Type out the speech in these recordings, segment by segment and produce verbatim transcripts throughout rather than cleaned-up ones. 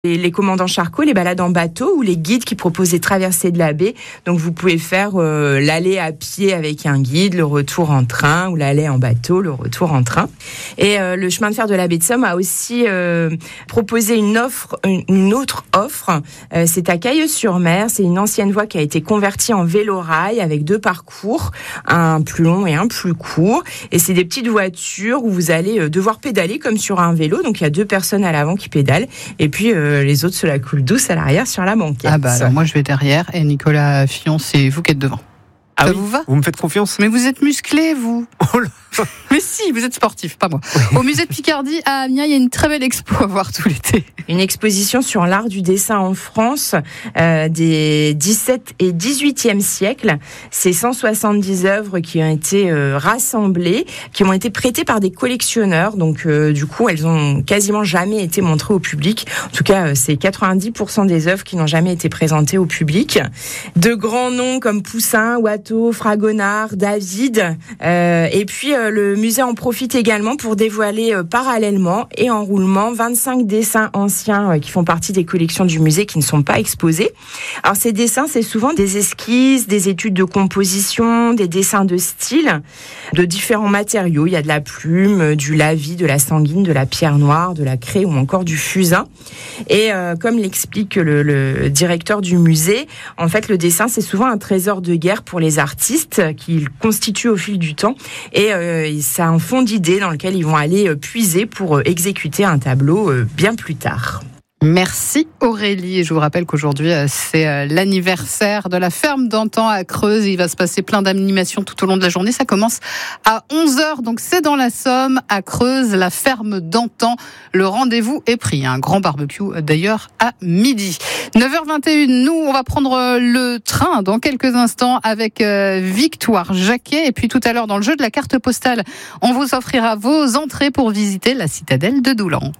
Les, les commandants Charcot, les balades en bateau ou les guides qui proposent des traversées de la baie. Donc vous pouvez faire euh, l'aller à pied avec un guide, le retour en train, ou l'aller en bateau, le retour en train. Et euh, le chemin de fer de la baie de Somme a aussi euh, proposé une offre, une, une autre offre. Euh, c'est à Cailleuse-sur-Mer. C'est une ancienne voie qui a été convertie en vélo-rail avec deux parcours, un plus long et un plus court. Et c'est des petites voitures où vous allez devoir pédaler comme sur un vélo. Donc il y a deux personnes à l'avant qui pédalent. Et puis euh, les autres se la coulent douce à l'arrière sur la banquette. Ah bah alors moi je vais derrière et Nicolas Fillon, c'est vous qui êtes devant. Ah Ça oui, vous va ? Vous me faites confiance ? Mais vous êtes musclé, vous. Oh là. Mais si, vous êtes sportif, pas moi. Au musée de Picardie à Amiens, il y a une très belle expo à voir tout l'été. Une exposition sur l'art du dessin en France euh, des dix-septième et dix-huitième siècles. C'est cent soixante-dix œuvres qui ont été euh, rassemblées, qui ont été prêtées par des collectionneurs. Donc euh, du coup, elles ont quasiment jamais été montrées au public. En tout cas, euh, c'est quatre-vingt-dix pour cent des œuvres qui n'ont jamais été présentées au public. De grands noms comme Poussin, Watteau, Fragonard, David. Euh, et puis euh, le musée en profite également pour dévoiler euh, parallèlement et en roulement vingt-cinq dessins anciens euh, qui font partie des collections du musée qui ne sont pas exposés. Alors ces dessins, c'est souvent des esquisses, des études de composition, des dessins de style, de différents matériaux. Il y a de la plume, du lavis, de la sanguine, de la pierre noire, de la craie ou encore du fusain. Et euh, comme l'explique le, le directeur du musée, en fait le dessin c'est souvent un trésor de guerre pour les artistes qu'ils constituent au fil du temps. Et euh, c'est un fond d'idées dans lequel ils vont aller puiser pour exécuter un tableau bien plus tard. Merci Aurélie. Et je vous rappelle qu'aujourd'hui, c'est l'anniversaire de la ferme d'antan à Creuse. Il va se passer plein d'animations tout au long de la journée. Ça commence à onze heures, donc c'est dans la Somme, à Creuse, la ferme d'antan. Le rendez-vous est pris. Un grand barbecue d'ailleurs à midi. neuf heures vingt et une, nous, on va prendre le train dans quelques instants avec Victoire Jacquet. Et puis tout à l'heure, dans le jeu de la carte postale, on vous offrira vos entrées pour visiter la citadelle de Doulan.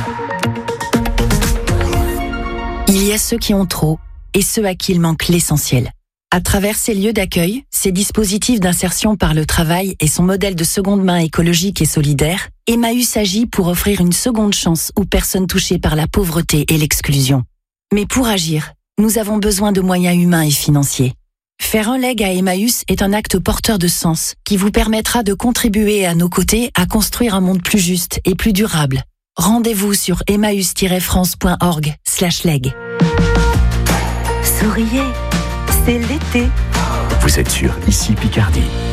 Il y a ceux qui ont trop et ceux à qui il manque l'essentiel. À travers ces lieux d'accueil, ces dispositifs d'insertion par le travail et son modèle de seconde main écologique et solidaire, Emmaüs agit pour offrir une seconde chance aux personnes touchées par la pauvreté et l'exclusion. Mais pour agir, nous avons besoin de moyens humains et financiers. Faire un leg à Emmaüs est un acte porteur de sens qui vous permettra de contribuer à nos côtés à construire un monde plus juste et plus durable. Rendez-vous sur emmaüs tiret france point org slash leg. Souriez, c'est l'été. Vous êtes sur Ici Picardie.